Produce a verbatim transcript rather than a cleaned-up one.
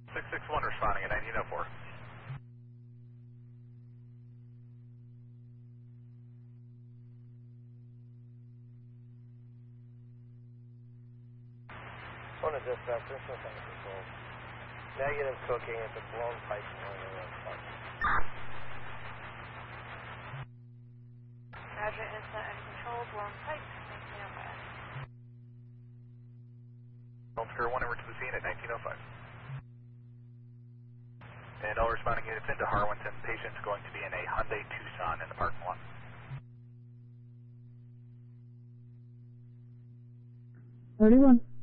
six six one responding at nineteen oh four. One to dispatch, this is under control. Negative cooking, it's a blown pipe. Roger, is that under control, blown pipe, nineteen oh five. Oscar one over to the scene at nineteen oh five. And all responding units into Harwinton. Patient's going to be in a Hyundai Tucson in the parking lot. thirty-one.